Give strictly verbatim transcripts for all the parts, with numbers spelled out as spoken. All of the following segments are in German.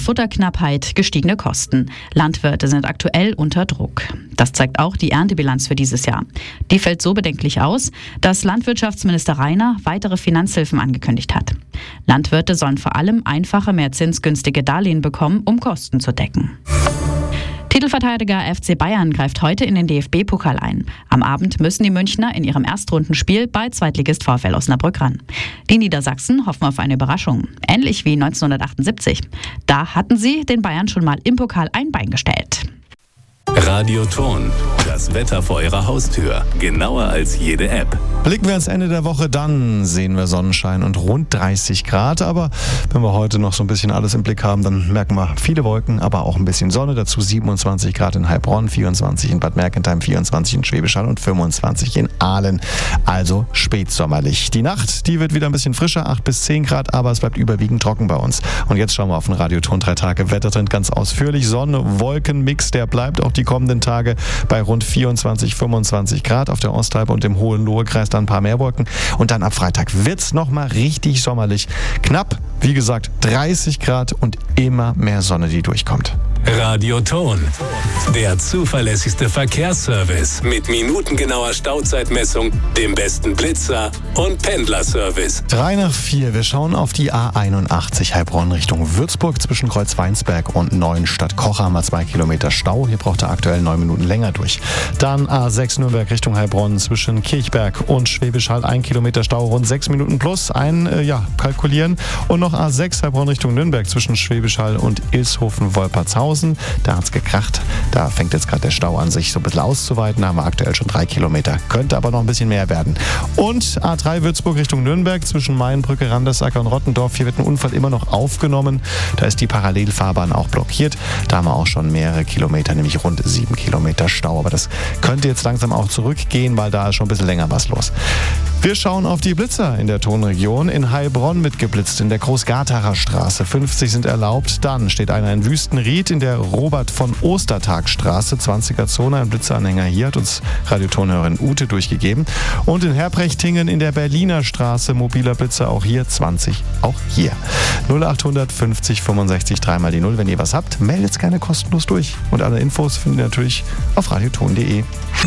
Futterknappheit, gestiegene Kosten. Landwirte sind aktuell unter Druck. Das zeigt auch die Erntebilanz für dieses Jahr. Die fällt so bedenklich aus, dass Landwirtschaftsminister Rainer weitere Finanzhilfen angekündigt hat. Landwirte sollen vor allem einfache, mehr zinsgünstige Darlehen bekommen, um Kosten zu decken. Titelverteidiger F C Bayern greift heute in den D F B-Pokal ein. Am Abend müssen die Münchner in ihrem Erstrundenspiel bei Zweitligist VfL Osnabrück ran. Die Niedersachsen hoffen auf eine Überraschung, ähnlich wie neunzehnhundertachtundsiebzig. Da hatten sie den Bayern schon mal im Pokal ein Bein gestellt. Radioton, das Wetter vor Ihrer Haustür, genauer als jede App. Blicken wir ans Ende der Woche, dann sehen wir Sonnenschein und rund dreißig Grad. Aber wenn wir heute noch so ein bisschen alles im Blick haben, dann merken wir viele Wolken, aber auch ein bisschen Sonne. Dazu siebenundzwanzig Grad in Heilbronn, vierundzwanzig in Bad Mergentheim, vierundzwanzig in Schwäbisch Hall und fünfundzwanzig in Aalen. Also spätsommerlich. Die Nacht, die wird wieder ein bisschen frischer, acht bis zehn Grad, aber es bleibt überwiegend trocken bei uns. Und jetzt schauen wir auf den Radioton drei Tage Wettertrend ganz ausführlich. Sonne-Wolken-Mix, der bleibt auch die kommenden Tage bei rund vierundzwanzig, fünfundzwanzig Grad. Auf der Osthalb und im Hohenlohe-Kreis dann ein paar mehr Wolken. Und dann ab Freitag wird es nochmal richtig sommerlich. Knapp, wie gesagt, dreißig Grad und immer mehr Sonne, die durchkommt. Radioton, der zuverlässigste Verkehrsservice mit minutengenauer Stauzeitmessung, dem besten Blitzer und Pendlerservice. Drei nach vier, wir schauen auf die A einundachtzig Heilbronn Richtung Würzburg. Zwischen Kreuzweinsberg und Neuenstadt-Kocher haben wir zwei Kilometer Stau. Hier braucht er aktuell neun Minuten länger durch. Dann A sechs Nürnberg Richtung Heilbronn zwischen Kirchberg und Schwäbisch Hall. Ein Kilometer Stau, rund sechs Minuten plus. Ein, äh, ja, kalkulieren. Und noch A sechs Heilbronn Richtung Nürnberg zwischen Schwäbisch Hall und Ilshofen-Wolpertshausen. Da hat es gekracht. Da fängt jetzt gerade der Stau an, sich so ein bisschen auszuweiten. Da haben wir aktuell schon drei Kilometer. Könnte aber noch ein bisschen mehr werden. Und A drei Würzburg Richtung Nürnberg zwischen Mainbrücke, Randersacker und Rottendorf. Hier wird ein Unfall immer noch aufgenommen. Da ist die Parallelfahrbahn auch blockiert. Da haben wir auch schon mehrere Kilometer, nämlich rund sieben Kilometer Stau. Aber das könnte jetzt langsam auch zurückgehen, weil da ist schon ein bisschen länger was los. Wir schauen auf die Blitzer in der Tonregion. In Heilbronn wird geblitzt, in der Großgartacher Straße. fünfzig sind erlaubt. Dann steht einer in Wüstenried in der Robert von Ostertag Straße. zwanziger Zone, ein Blitzeranhänger hier, hat uns Radiotonhörerin Ute durchgegeben. Und in Herprechtingen in der Berliner Straße, mobiler Blitzer, auch hier zwanzig, auch hier. null acht fünfzig fünfundsechzig drei mal die null. Wenn ihr was habt, meldet es gerne kostenlos durch. Und alle Infos findet ihr natürlich auf radioton punkt de.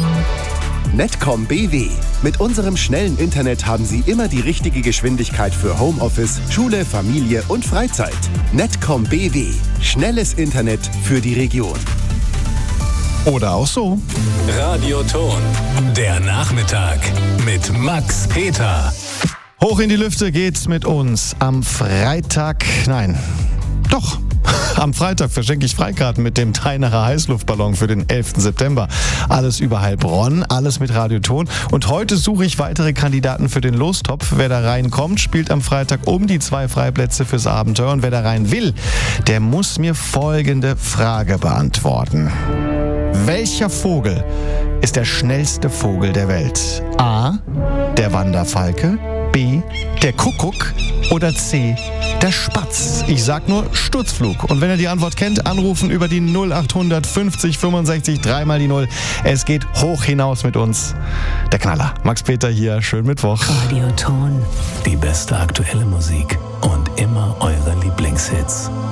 Netcom B W. Mit unserem schnellen Internet haben Sie immer die richtige Geschwindigkeit für Homeoffice, Schule, Familie und Freizeit. Netcom B W. Schnelles Internet für die Region. Oder auch so. Radioton, der Nachmittag mit Max Peter. Hoch in die Lüfte geht's mit uns am Freitag. Nein, doch. Am Freitag verschenke ich Freikarten mit dem Teinerer Heißluftballon für den elften September. Alles über Heilbronn, alles mit Radioton. Und heute suche ich weitere Kandidaten für den Lostopf. Wer da reinkommt, spielt am Freitag um die zwei Freiplätze fürs Abenteuer. Und wer da rein will, der muss mir folgende Frage beantworten. Welcher Vogel ist der schnellste Vogel der Welt? A. Der Wanderfalke, B. der Kuckuck oder C. der Spatz? Ich sag nur Sturzflug. Und wenn ihr die Antwort kennt, anrufen über die null acht fünfzig fünfundsechzig drei mal die null. Es geht hoch hinaus mit uns. Der Knaller. Max Peter hier. Schönen Mittwoch. Radioton. Die beste aktuelle Musik und immer eure Lieblingshits.